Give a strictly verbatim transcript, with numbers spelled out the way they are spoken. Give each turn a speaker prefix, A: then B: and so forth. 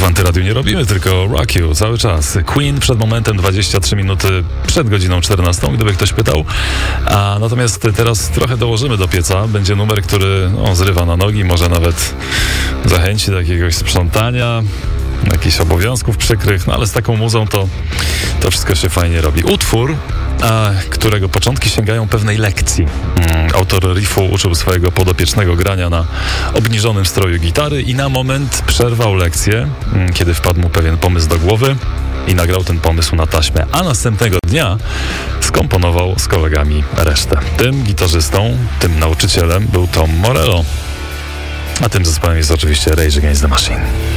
A: w Antyradiu nie robimy, tylko Rock You cały czas. Queen przed momentem, dwadzieścia trzy minuty przed godziną czternastą, gdyby ktoś pytał. A natomiast teraz trochę dołożymy do pieca. Będzie numer, który no, zrywa na nogi, może nawet zachęci do jakiegoś sprzątania, jakichś obowiązków przykrych, no ale z taką muzą to, to wszystko się fajnie robi. Utwór, a, którego początki sięgają pewnej lekcji. Mm, autor riffu uczył swojego podopiecznego grania na obniżonym stroju gitary i na moment przerwał lekcję, mm, kiedy wpadł mu pewien pomysł do głowy i nagrał ten pomysł na taśmę, a następnego dnia skomponował z kolegami resztę. Tym gitarzystą, tym nauczycielem był Tom Morello, a tym zespołem jest oczywiście Rage Against the Machine.